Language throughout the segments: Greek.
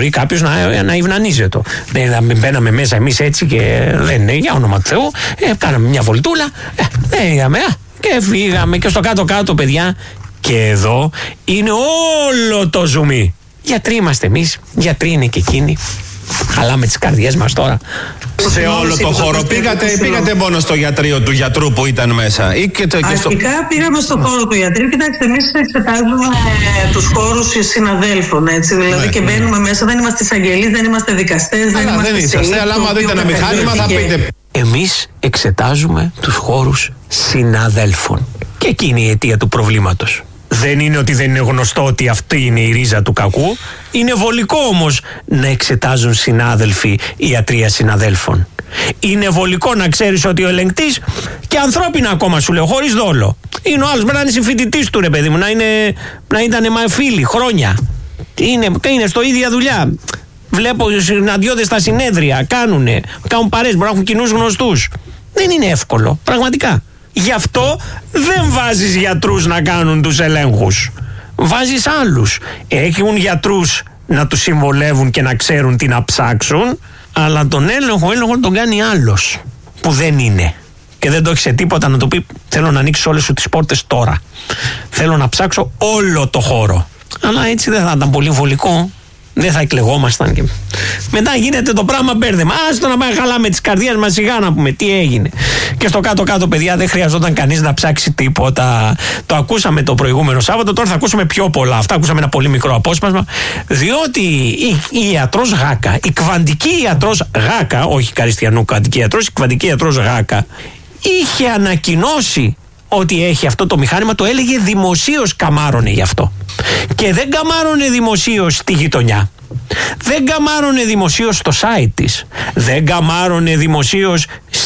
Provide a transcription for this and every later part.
μπορεί κάποιος να υβνανίζεται. Μπαίναμε μέσα εμείς έτσι και δεν είναι, για όνομα του Θεού, κάναμε μια βολτούλα, δεν είδαμε, και φύγαμε και στο κάτω-κάτω, παιδιά. Και εδώ είναι όλο το ζουμί. Γιατροί είμαστε εμείς, γιατροί είναι και εκείνοι. Χαλάμε τις καρδιές μας τώρα. Σε όλο το χώρο πήγατε μόνο στο γιατρείο του γιατρού που ήταν μέσα? Αρχικά πήγαμε στο χώρο του γιατρού. Κοιτάξτε, εμείς εξετάζουμε τους χώρους συναδέλφων, έτσι. Δηλαδή και μπαίνουμε μέσα, δεν είμαστε εισαγγελείς, δεν είμαστε δικαστές, δεν είμαστε αλλά άμα δείτε ένα μηχάνημα θα πείτε. Εμείς εξετάζουμε τους χώρους συναδέλφων. Και εκεί είναι η αιτία του προβλήματος. Δεν είναι ότι δεν είναι γνωστό ότι αυτή είναι η ρίζα του κακού. Είναι βολικό όμως να εξετάζουν συνάδελφοι ιατρία συναδέλφων. Είναι βολικό να ξέρεις ότι ο ελεγκτής, και ανθρώπινα ακόμα σου λέω, χωρίς δόλο, είναι ο άλλος, πρέπει να είναι συμφοιτητής του, ρε παιδί μου, να ήταν φίλοι χρόνια. Είναι στο ίδια δουλειά. Βλέπω συναντιόνται στα συνέδρια, κάνουν παρέες, μπορεί να έχουν κοινούς γνωστούς. Δεν είναι εύκολο, πραγματικά. Γι' αυτό δεν βάζεις γιατρούς να κάνουν τους ελέγχους. Βάζεις άλλους. Έχουν γιατρούς να τους συμβολεύουν και να ξέρουν τι να ψάξουν, αλλά τον έλεγχο τον κάνει άλλος που δεν είναι. Και δεν το έχει σε τίποτα να του πει: θέλω να ανοίξεις όλες σου τις πόρτες τώρα. Θέλω να ψάξω όλο το χώρο. Αλλά έτσι δεν θα ήταν πολύ βολικό. Δεν θα εκλεγόμασταν και μετά γίνεται το πράγμα μπέρδεμα. Άστο να πάει χαλάμε τις καρδιές μας, σιγά να πούμε τι έγινε. Και στο κάτω-κάτω, παιδιά, δεν χρειαζόταν κανείς να ψάξει τίποτα. Το ακούσαμε το προηγούμενο Σάββατο, τώρα θα ακούσουμε πιο πολλά. Αυτά ακούσαμε ένα πολύ μικρό απόσπασμα. Διότι η ιατρός Γάκα, η κβαντική ιατρός Γάκα, όχι Καριστιανού κβαντική ιατρός, η κβαντική ιατρός Γάκα, είχε ανακοινώσει ότι έχει αυτό το μηχάνημα, το έλεγε δημοσίως, καμάρωνε γι' αυτό. Και δεν καμάρωνε δημοσίως στη γειτονιά. Δεν καμάρωνε δημοσίως στο site της. Δεν καμάρωνε δημοσίως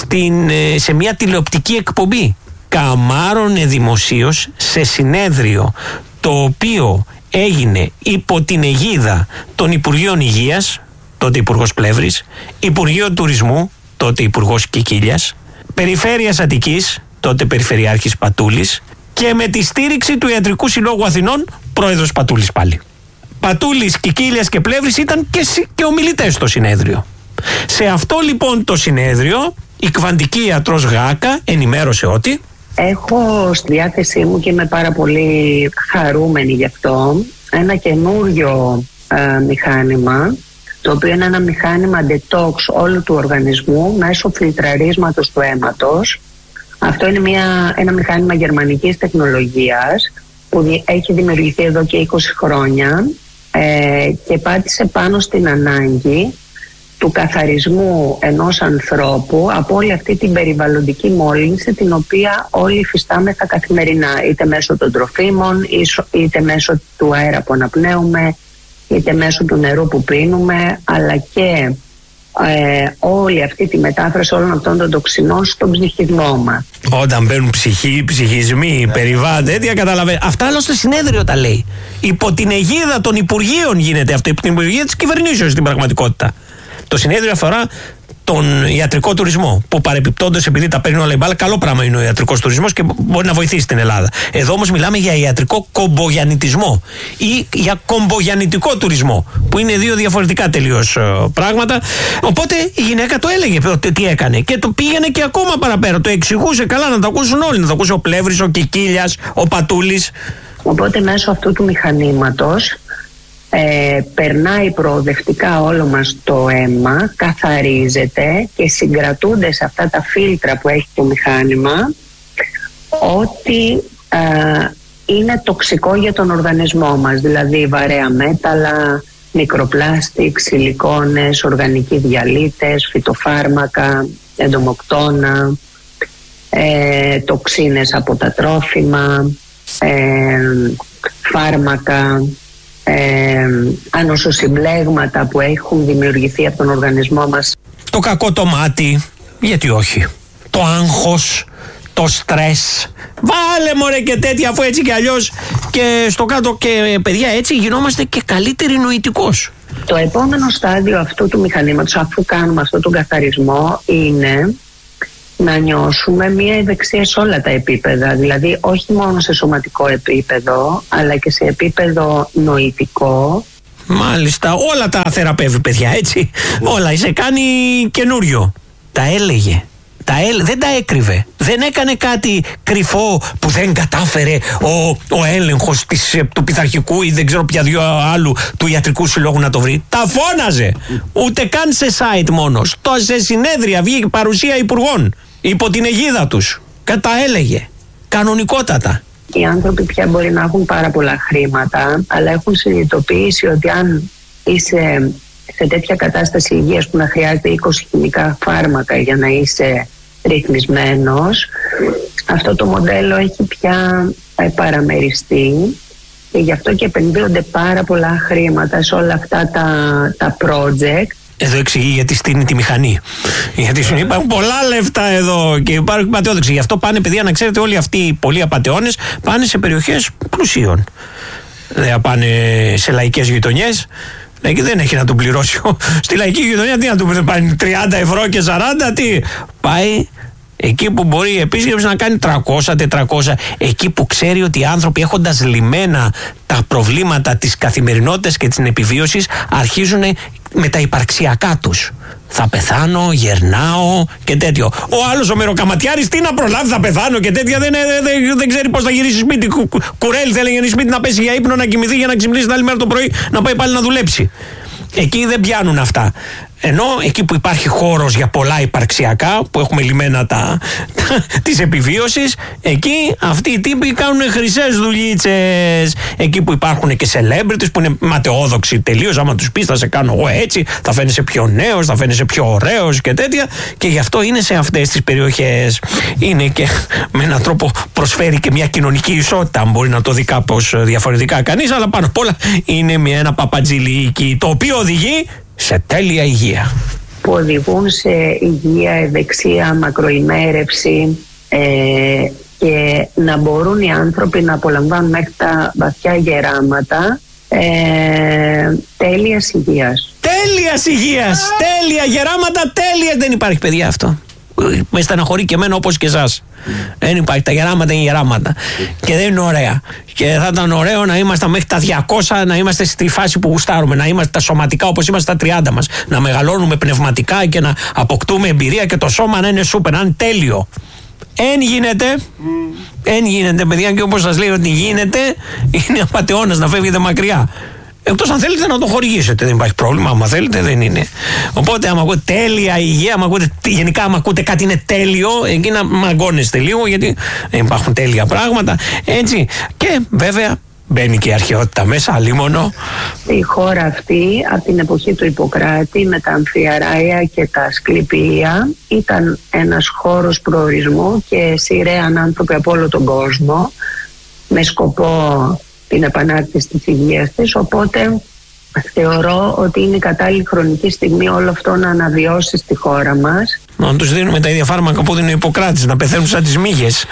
σε μια τηλεοπτική εκπομπή. Καμάρωνε δημοσίως σε συνέδριο, το οποίο έγινε υπό την αιγίδα των Υπουργείων Υγείας, τότε Υπουργός Πλεύρης, Υπουργείο Τουρισμού, τότε Υπουργός Κικίλιας, Περιφέρειας Αττικής, τότε Περιφερειάρχης Πατούλης, και με τη στήριξη του Ιατρικού Συλλόγου Αθηνών, πρόεδρος Πατούλης πάλι. Πατούλης, Κικίλιας και Πλεύρης ήταν και ομιλητές στο συνέδριο. Σε αυτό λοιπόν το συνέδριο, η κβαντική ιατρός Γάκα ενημέρωσε ότι έχω στη διάθεσή μου, και είμαι πάρα πολύ χαρούμενη γι' αυτό, ένα καινούριο μηχάνημα, το οποίο είναι ένα μηχάνημα detox όλου του οργανισμού μέσω φιλτραρίσματος του αίματος. Αυτό είναι ένα μηχάνημα γερμανικής τεχνολογίας που έχει δημιουργηθεί εδώ και 20 χρόνια και πάτησε πάνω στην ανάγκη του καθαρισμού ενός ανθρώπου από όλη αυτή την περιβαλλοντική μόλυνση την οποία όλοι υφιστάμεθα καθημερινά, είτε μέσω των τροφίμων, είτε μέσω του αέρα που αναπνέουμε, είτε μέσω του νερού που πίνουμε, αλλά και όλη αυτή τη μετάφραση όλων αυτών των τοξινών στον ψυχισμό μας. Όταν μπαίνουν ψυχισμοί, περιβάλλον, τέτοια, καταλαβαίνετε. Αυτά άλλο στο συνέδριο τα λέει. Υπό την αιγίδα των Υπουργείων γίνεται αυτό, υπό την αιγίδα της κυβερνήσεως στην πραγματικότητα. Το συνέδριο αφορά τον ιατρικό τουρισμό, που παρεπιπτόντως, επειδή τα παίρνει όλα η μπάλα, καλό πράγμα είναι ο ιατρικός τουρισμός και μπορεί να βοηθήσει την Ελλάδα. Εδώ όμως μιλάμε για ιατρικό κομπογιαννητισμό ή για κομπογιαννητικό τουρισμό, που είναι δύο διαφορετικά τελείως πράγματα. Οπότε η γυναίκα το έλεγε τι έκανε και το πήγαινε και ακόμα παραπέρα. Το εξηγούσε καλά, να το ακούσουν όλοι. Να το ακούσει ο Πλεύρης, ο Κικίλιας, ο Πατούλης. Οπότε μέσω αυτού του μηχανήματος περνάει προοδευτικά όλο μας το αίμα, καθαρίζεται και συγκρατούνται σε αυτά τα φίλτρα που έχει το μηχάνημα ό,τι είναι τοξικό για τον οργανισμό μας, δηλαδή βαρέα μέταλλα, μικροπλάστικ, σιλικόνες, οργανικοί διαλύτες, φυτοφάρμακα, εντομοκτώνα, τοξίνες από τα τρόφιμα, φάρμακα, ανοσοσυμπλέγματα που έχουν δημιουργηθεί από τον οργανισμό μας. Το κακό το μάτι, γιατί όχι, το άγχος, το στρες, βάλε μωρέ και τέτοια, αφού έτσι και αλλιώς και στο κάτω, και παιδιά έτσι γινόμαστε και καλύτεροι νοητικώς. Το επόμενο στάδιο αυτού του μηχανήματος, αφού κάνουμε αυτόν τον καθαρισμό, είναι να νιώσουμε μια ευεξία σε όλα τα επίπεδα, δηλαδή όχι μόνο σε σωματικό επίπεδο αλλά και σε επίπεδο νοητικό, Μάλιστα. Όλα τα θεραπεύει, παιδιά, έτσι. Όλα. Σε κάνει καινούριο. Τα έλεγε. Δεν τα έκρυβε. Δεν έκανε κάτι κρυφό που δεν κατάφερε ο έλεγχος του πειθαρχικού ή δεν ξέρω ποια δυο άλλου του ιατρικού συλλόγου να το βρει. Τα φώναζε. Ούτε καν σε site μόνος. Σε συνέδρια βγήκε παρουσία υπουργών υπό την αιγίδα τους. Τα έλεγε. Κανονικότατα. Οι άνθρωποι πια μπορεί να έχουν πάρα πολλά χρήματα, αλλά έχουν συνειδητοποιήσει ότι αν είσαι σε τέτοια κατάσταση υγείας που να χρειάζεται 20 χημικά φάρμακα για να είσαι ρυθμισμένος, αυτό το μοντέλο έχει πια παραμεριστεί και γι' αυτό και επενδύονται πάρα πολλά χρήματα σε όλα αυτά τα project. Εδώ εξηγεί γιατί στείνει τη μηχανή. Γιατί σου υπάρχουν πολλά λεφτά εδώ και υπάρχουν πατεόδοξοι. Γι' αυτό πάνε, παιδιά, να ξέρετε, όλοι αυτοί οι πολλοί απατεώνες πάνε σε περιοχές πλουσίων. Δεν πάνε σε λαϊκές γειτονιές. Εκεί δεν έχει να τον πληρώσει. Στη λαϊκή γειτονιά τι να του πάρει 30 ευρώ και 40, τι. Πάει εκεί που μπορεί η επίσκεψη να κάνει 300-400. Εκεί που ξέρει ότι οι άνθρωποι, έχοντας λυμμένα τα προβλήματα της καθημερινότητας και της επιβίωσης, αρχίζουν με τα υπαρξιακά τους. Θα πεθάνω, γερνάω και τέτοιο. Ο άλλος ο μεροκαματιάρης τι να προλάβει, θα πεθάνω και τέτοια. Δεν ξέρει πώς θα γυρίσει σπίτι. Κουρέλι θέλει να γυρίσει σπίτι, να πέσει για ύπνο, να κοιμηθεί για να ξυπνήσει την άλλη μέρα το πρωί, να πάει πάλι να δουλέψει. Εκεί δεν πιάνουν αυτά. Ενώ εκεί που υπάρχει χώρος για πολλά υπαρξιακά, που έχουμε λυμμένα της επιβίωσης, εκεί αυτοί οι τύποι κάνουν χρυσές δουλίτσες. Εκεί που υπάρχουν και celebrities που είναι ματαιόδοξοι τελείως, άμα τους πεις θα σε κάνω εγώ έτσι, θα φαίνεσαι πιο νέος, θα φαίνεσαι πιο ωραίος και τέτοια, και γι' αυτό είναι σε αυτές τις περιοχές. Είναι και με έναν τρόπο προσφέρει και μια κοινωνική ισότητα, αν μπορεί να το δει κάπως διαφορετικά κανείς, αλλά πάνω απ' όλα είναι με ένα παπατζηλίκι το οποίο οδηγεί σε τέλεια υγεία. Που οδηγούν σε υγεία, ευεξία, μακροημέρευση και να μπορούν οι άνθρωποι να απολαμβάνουν μέχρι τα βαθιά γεράματα τέλειας υγείας. Τέλειας υγείας! Τέλεια γεράματα, τέλεια! Δεν υπάρχει, παιδιά, αυτό. Με στεναχωρεί και εμένα όπως και εσάς. Δεν υπάρχει. Τα γεράματα είναι γεράματα. Και δεν είναι ωραία. Και θα ήταν ωραίο να είμαστε μέχρι τα 200, να είμαστε στη φάση που γουστάρουμε. Να είμαστε τα σωματικά όπως είμαστε στα 30 μας. Να μεγαλώνουμε πνευματικά και να αποκτούμε εμπειρία και το σώμα να είναι σούπερ, να είναι τέλειο. Εν γίνεται, παιδιά, και όπως σας λέει ότι γίνεται, είναι απατεώνας να φεύγετε μακριά. Εκτός αν θέλετε να το χορηγήσετε, δεν υπάρχει πρόβλημα. Άμα θέλετε, δεν είναι. Οπότε, άμα ακούτε τέλεια υγεία, γενικά, άμα ακούτε κάτι είναι τέλειο, εκεί να μαγκώνεστε λίγο, γιατί δεν υπάρχουν τέλεια πράγματα. Έτσι. Και βέβαια, μπαίνει και η αρχαιότητα μέσα, αλίμονο. Η χώρα αυτή, από την εποχή του Ιπποκράτη, με τα αμφιαράια και τα Ασκληπία, ήταν ένας χώρος προορισμού και σειραίαν άνθρωποι από όλο τον κόσμο, με σκοπό την επανάκτηση της υγείας της, οπότε θεωρώ ότι είναι η κατάλληλη χρονική στιγμή όλο αυτό να αναβιώσει στη χώρα μας. Να τους δίνουμε τα ίδια φάρμακα που δίνει ο Ιπποκράτης, να πεθαίνουν σαν τις μύγες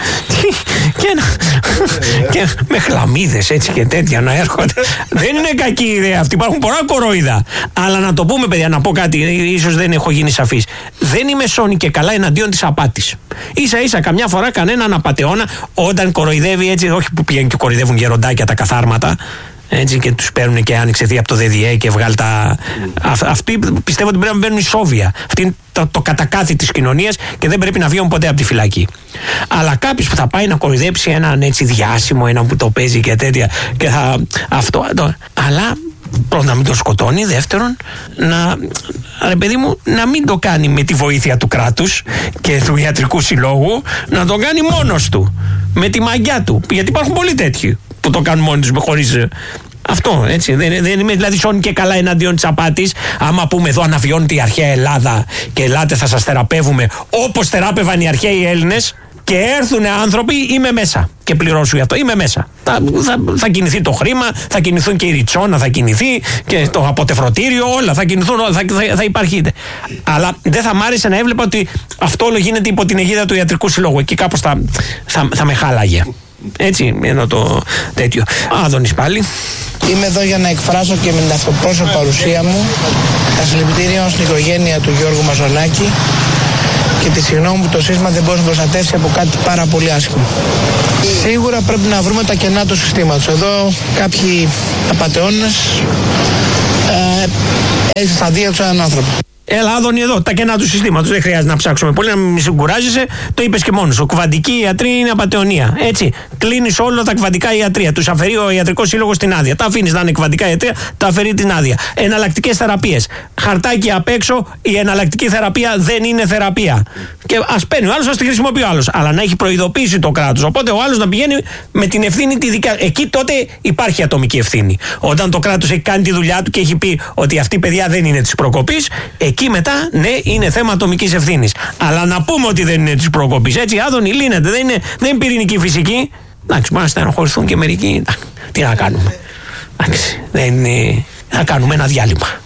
και με χλαμίδες έτσι και τέτοια να έρχονται. Δεν είναι κακή ιδέα αυτή, υπάρχουν πολλά κοροϊδά. Αλλά να το πούμε, παιδιά, να πω κάτι, ίσως δεν έχω γίνει σαφής. Δεν είμαι σώνη και καλά εναντίον της απάτης. Ίσα ίσα καμιά φορά κανέναν απατεώνα, όταν κοροϊδεύει έτσι, όχι που πηγαίνουν και κοροϊδεύουν γεροντάκια τα καθάρματα, έτσι, και τους παίρνουν και άνοιξε θεία από το ΔΔΕ και βγάλει τα. Αυτοί πιστεύω ότι πρέπει να μπαίνουν ισόβια. Αυτή είναι το κατακάθι της κοινωνίας και δεν πρέπει να βγαίνουν ποτέ από τη φυλακή. Αλλά κάποιος που θα πάει να κοροϊδέψει έναν έτσι διάσημο, έναν που το παίζει και τέτοια, και θα. Αλλά πρώτον να μην τον σκοτώνει, δεύτερον ρε παιδί μου, να μην το κάνει με τη βοήθεια του κράτους και του ιατρικού συλλόγου, να το κάνει μόνος του, με τη μαγιά του. Γιατί υπάρχουν πολλοί τέτοιοι που το κάνουν μόνοι τους χωρίς. Αυτό, έτσι. Δεν είμαι δηλαδή σώνει και καλά εναντίον της απάτης. Άμα πούμε εδώ αναβιώνεται η αρχαία Ελλάδα και ελάτε θα σας θεραπεύουμε όπως θεράπευαν οι αρχαίοι Έλληνες, και έρθουν άνθρωποι, είμαι μέσα και πληρώσου γι' αυτό, είμαι μέσα. Θα κινηθεί το χρήμα, θα κινηθούν και η ριτσόνα, θα κινηθεί και το αποτεφρωτήριο, όλα θα κινηθούν, όλα, θα υπάρχει. Αλλά δεν θα μ' άρεσε να έβλεπα ότι αυτό όλο γίνεται υπό την αιγίδα του ιατρικού συλλόγου. Εκεί κάπως θα με χάλαγε. Έτσι, ενώ το τέτοιο. Άδωνης πάλι. Είμαι εδώ για να εκφράσω και με την αυτοπρόσωπη παρουσία μου τα συλληπιτήρια μου στην οικογένεια του Γιώργου Μαζονάκη και τη συγγνώμη που το σύστημα δεν μπορεί να προστατεύσει από κάτι πάρα πολύ άσχημο. Σίγουρα πρέπει να βρούμε τα κενά του συστήματος. Εδώ κάποιοι απατεώνες έχει στα σταδία του έναν άνθρωπο. Έλα, Άδωνη, εδώ, τα κενά του συστήματος. Δεν χρειάζεται να ψάξουμε πολύ, να μην συγκουράζεσαι. Το είπες και μόνος. Ο κουβαντικοί ιατροί είναι απατεωνία. Έτσι. Κλείνεις όλα τα κουβαντικά ιατρία. Τους αφαιρεί ο Ιατρικός Σύλλογος την άδεια. Τα αφήνεις να είναι κουβαντικά ιατρία, τα αφαιρεί την άδεια. Εναλλακτικές θεραπείες. Χαρτάκι απ' έξω, η εναλλακτική θεραπεία δεν είναι θεραπεία. Και ας παίρνει ο άλλος, ας τη χρησιμοποιεί ο άλλος. Αλλά να έχει προειδοποιήσει το κράτος. Οπότε ο άλλος να πηγαίνει με την ευθύνη τη δικιά. Εκεί τότε υπάρχει ατομική ευθύνη. Όταν το κράτος έχει κάνει τη δουλειά του και έχει πει ότι αυτή η παιδιά δεν είναι της προκοπής, εκεί μετά, ναι, είναι θέμα ατομικής ευθύνης. Αλλά να πούμε ότι δεν είναι της προκοπής. Έτσι, Άδωνη, λύνεται. Δεν είναι πυρηνική φυσική. Εντάξει, μπορεί να στεναχωρηθούν και μερικοί. Τι να κάνουμε. Εντάξει, θα κάνουμε ένα διάλειμμα.